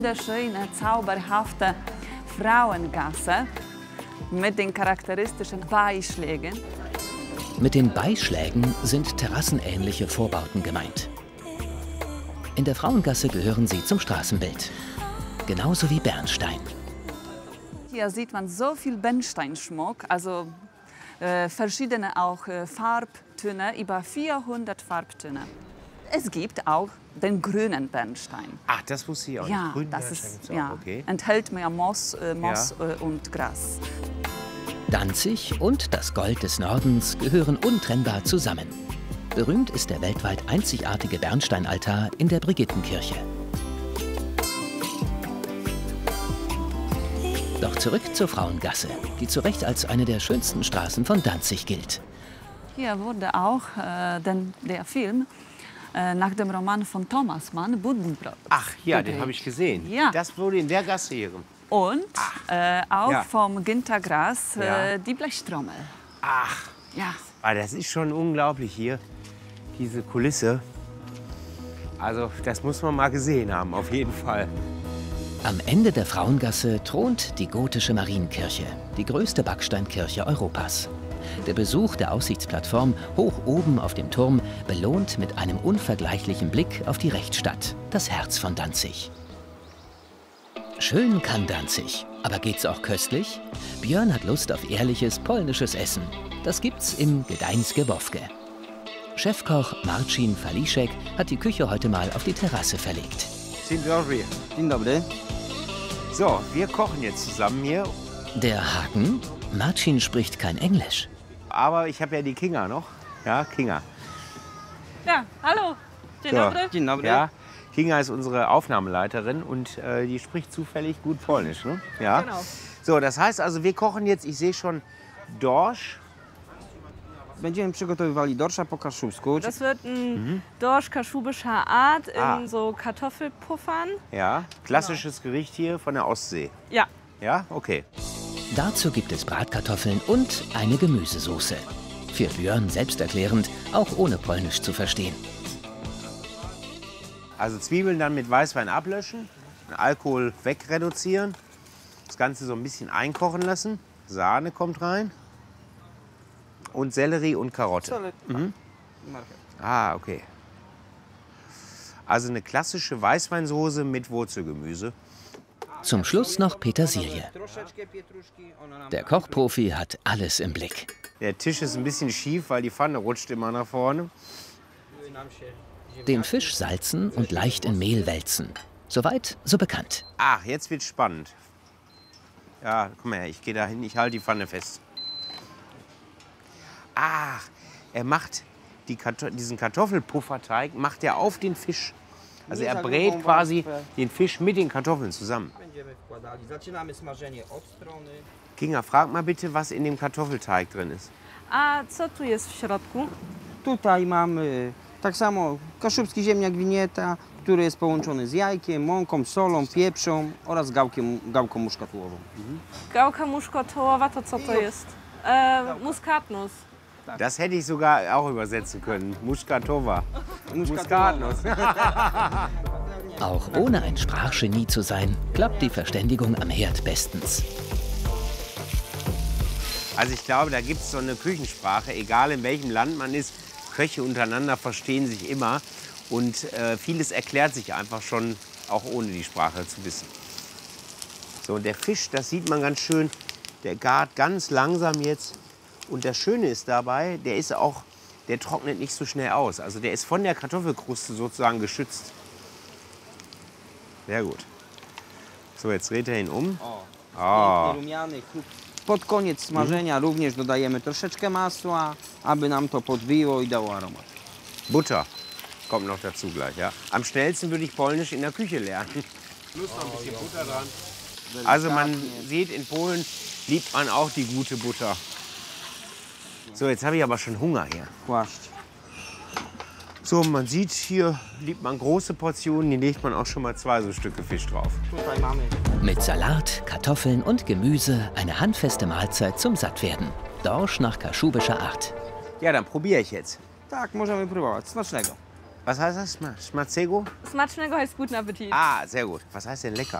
Schöne, zauberhafte Frauengasse mit den charakteristischen Beischlägen. Mit den Beischlägen sind terrassenähnliche Vorbauten gemeint. In der Frauengasse gehören sie zum Straßenbild. Genauso wie Bernstein. Hier sieht man so viel Bernsteinschmuck, also verschiedene auch Farbtöne, über 400 Farbtöne. Es gibt auch den grünen Bernstein. Ach, das wusste ich auch nicht. Ja, Grünen das Bernstein ist, gibt's auch, ja, okay. enthält mehr Moos und Gras. Danzig und das Gold des Nordens gehören untrennbar zusammen. Berühmt ist der weltweit einzigartige Bernsteinaltar in der Brigittenkirche. Doch zurück zur Frauengasse, die zu Recht als eine der schönsten Straßen von Danzig gilt. Hier wurde auch der Film nach dem Roman von Thomas Mann, Buddenbrot. Ach ja, gedreht. den habe ich gesehen. Ja. Das wurde in der Gasse hier. Und auch Ja. vom Günter Grass Ja. die Blechtrommel. Ach, Ja. das ist schon unglaublich hier, diese Kulisse. Also das muss man mal gesehen haben, auf jeden Fall. Am Ende der Frauengasse thront die gotische Marienkirche, die größte Backsteinkirche Europas. Der Besuch der Aussichtsplattform hoch oben auf dem Turm belohnt mit einem unvergleichlichen Blick auf die Rechtsstadt, das Herz von Danzig. Schön kann Danzig, aber geht's auch köstlich? Björn hat Lust auf ehrliches polnisches Essen. Das gibt's im Gdańskie Wofke. Chefkoch Marcin Faliszek hat die Küche heute mal auf die Terrasse verlegt. Dzień dobry. Dzień dobry. So, wir kochen jetzt zusammen hier. Der Haken? Marcin spricht kein Englisch. Aber ich habe ja die Kinga noch. Ja, Kinga. Ja, hallo. Dzień So. dobry. Dzień dobry. Ja, Kinga ist unsere Aufnahmeleiterin und die spricht zufällig gut Polnisch. Ne? Ja. Genau. So, das heißt also, wir kochen jetzt, ich sehe schon, Dorsch. Będziemy przygotowywali dorsza po kaszubsku. Das wird ein Dorsch kaschubischer Art in so Kartoffelpuffern. Ja, klassisches Gericht hier von der Ostsee. Ja. Ja, okay. Dazu gibt es Bratkartoffeln und eine Gemüsesoße. Für Björn selbsterklärend, auch ohne Polnisch zu verstehen. Also Zwiebeln dann mit Weißwein ablöschen, den Alkohol wegreduzieren, das Ganze so ein bisschen einkochen lassen. Sahne kommt rein und Sellerie und Karotte. Ah, okay. Also eine klassische Weißweinsoße mit Wurzelgemüse. Zum Schluss noch Petersilie. Der Kochprofi hat alles im Blick. Der Tisch ist ein bisschen schief, weil die Pfanne rutscht immer nach vorne. Den Fisch salzen und leicht in Mehl wälzen. Soweit, so bekannt. Ach, jetzt wird's spannend. Ja, komm her, ich gehe da hin, ich halte die Pfanne fest. Ach, er macht diesen Kartoffelpufferteig macht er auf den Fisch. Also er brät quasi den Fisch mit den Kartoffeln zusammen. Kinga, frag mal bitte, was in dem Kartoffelteig drin ist. A co tu jest w środku? Tutaj mamy tak samo kaszubski ziemniak winieta, który jest połączony z jajkiem, mąką, solą, pieprzą oraz gałką muszkatułową. Gałka muszkatołowa, to co to jest? Muskatnuss. Das hätte ich sogar auch übersetzen können. Muskatova. Muskatnuss. Auch ohne ein Sprachgenie zu sein, klappt die Verständigung am Herd bestens. Also ich glaube, da gibt es so eine Küchensprache, egal in welchem Land man ist. Köche untereinander verstehen sich immer und vieles erklärt sich einfach schon, auch ohne die Sprache zu wissen. So, und der Fisch, das sieht man ganz schön, der gart ganz langsam jetzt. Und das Schöne ist dabei, der trocknet nicht so schnell aus. Also der ist von der Kartoffelkruste sozusagen geschützt. Sehr gut. So, jetzt dreht er ihn um. Pięknie rumiany, Pod koniec smażenia również dodajemy troszeczkę masła, aby nam to podbiło i dało aromat. Butter kommt noch dazu gleich. Ja. Am schnellsten würde ich Polnisch in der Küche lernen. Plus noch ein bisschen Butter dran. Also man sieht, in Polen liebt man auch die gute Butter. So, jetzt habe ich aber schon Hunger hier. Kłaszcz. So, man sieht, hier liebt man große Portionen, die legt man auch schon mal 2 so Stücke Fisch drauf. Tutaj mamy. Mit Salat, Kartoffeln und Gemüse eine handfeste Mahlzeit zum Sattwerden. Dorsch nach kaschubischer Art. Ja, dann probiere ich jetzt. Tak, możemy próbować. Smacznego. Was heißt das? Schmatzego? Smacznego heißt guten Appetit. Ah, sehr gut. Was heißt denn lecker?